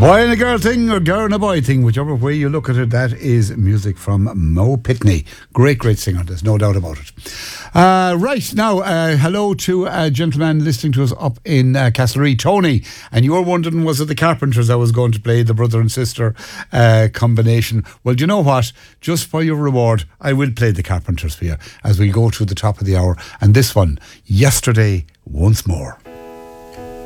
Boy and a girl thing, or girl and a boy thing, whichever way you look at it, that is music from Mo Pitney. Great singer, there's no doubt about it. Right, now, hello to a gentleman listening to us up in Castlereagh, Tony. And you were wondering, was it the Carpenters I was going to play, the brother and sister combination? Well, do you know what? Just for your reward, I will play the Carpenters for you as we go to the top of the hour. And this one, Yesterday Once More.